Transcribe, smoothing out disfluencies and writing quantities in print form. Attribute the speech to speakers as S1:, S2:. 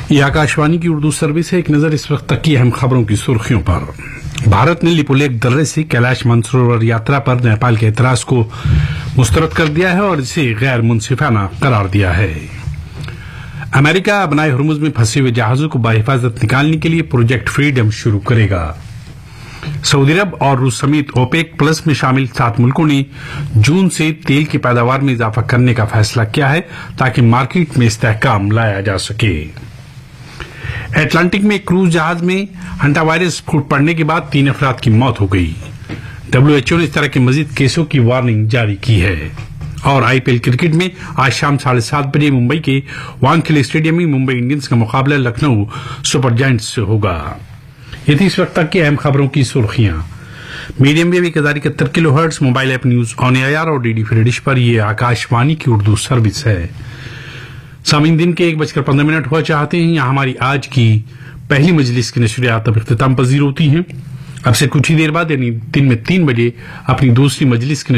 S1: ये आकाशवाणी की उर्दू सर्विस है। एक नजर इस वक्त तक की अहम खबरों की सुर्खियों पर। भारत ने लिपुलेख दर्रे से कैलाश मानसरोवर यात्रा पर नेपाल के एतराज को मुस्तरद कर दिया है और इसे गैर मुंसिफाना करार दिया है। अमेरिका बनाए हुर्मुज में फंसे हुए जहाजों को बाहिफाजत निकालने के लिए प्रोजेक्ट फ्रीडम शुरू करेगा। सऊदी अरब और रूस समेत ओपेक प्लस में शामिल 7 मुल्कों ने जून से तेल की पैदावार में इजाफा करने का फैसला किया है ताकि मार्केट में इस्तेहकाम लाया जा सके। अटलांटिक में एक क्रूज जहाज में हंटा वायरस फूट पड़ने के बाद 3 अफराद की मौत हो गई। WHO ने इस तरह के मजीद केसों की वार्निंग जारी की है। और IPL क्रिकेट में आज शाम 7:30 बजे मुंबई के वानखेड़े स्टेडियम में मुंबई इंडियंस का मुकाबला लखनऊ सुपर जायंट्स से होगा। ये थी इस वक्त तक की अहम खबरों की सुर्खियां। Medium wave 1071 kilohertz, mobile app news on AIR और DD फ्री डिश पर यह आकाशवाणी की उर्दू सर्विस है। सामीन दिन के 1:15 हुआ चाहते हैं। यहाँ हमारी आज की पहली मजलिस की नशरियात अब इख्तिताम पजीर होती हैं। अब से कुछ ही देर बाद यानी दिन में 3 बजे अपनी दूसरी मजलिस की